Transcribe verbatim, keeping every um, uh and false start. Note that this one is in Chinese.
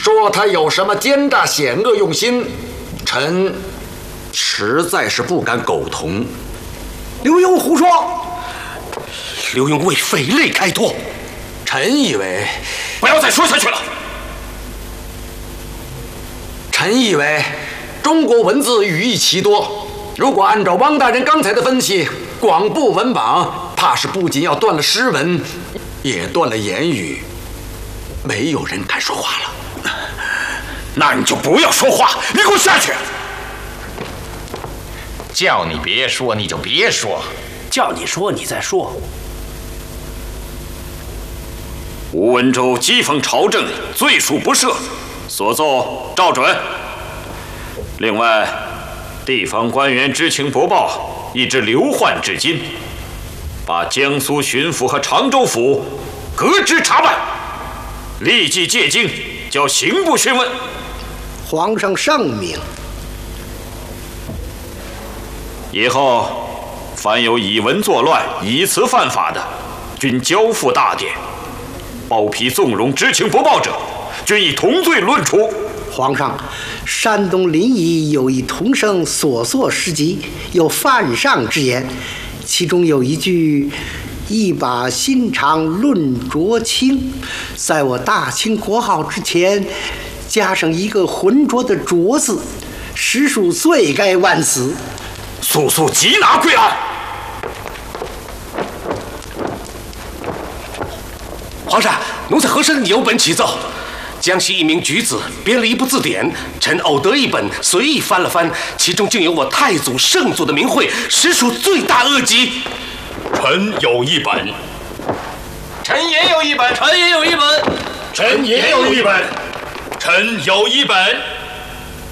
说他有什么奸诈险恶用心，臣实在是不敢苟同。 刘墉胡说， 刘墉为匪类开脱。 臣以为， 不要再说下去了。 臣以为，中国文字语义奇多，如果按照汪大人刚才的分析，广布文榜，怕是不仅要断了诗文，也断了言语，没有人敢说话了。 那你就不要说话，你给我下去！ 叫你别说，你就别说； 叫你说，你再说。 吴文州讥讽朝政，罪属不赦，所奏照准。另外，地方官员知情不报，一直流患至今，把江苏巡抚和常州府革职查办，立即借京，交刑部讯问。 皇上圣明。 以后凡有以文作乱、以词犯法的，均交付大典；包庇纵容、知情不报者，均以同罪论处。 皇上，山东临沂有一童生所作诗集，有犯上之言，其中有一句“一把心肠论浊清”，在我大清国号之前加上一个浑浊的“浊”字，实属罪该万死。 速速缉拿归案。 皇上，奴才和珅有本启奏。江西一名举子编了一部字典，臣偶得一本，随意翻了翻，其中竟有我太祖、圣祖的名讳，实属罪大恶极。 臣有一本， 臣也有一本， 臣也有一本， 臣也有一本，臣有一本。